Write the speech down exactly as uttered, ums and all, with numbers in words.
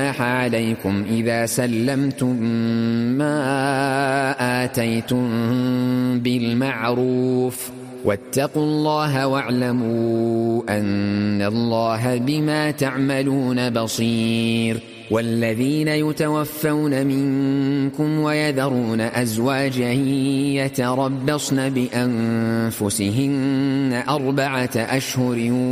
جناح عليكم إذا سلمتم ما آتيتم بالمعروف واتقوا الله واعلموا أن الله بما تعملون بصير. والذين يتوفون منكم ويذرون أزواجا يتربصن بأنفسهن أربعة أشهر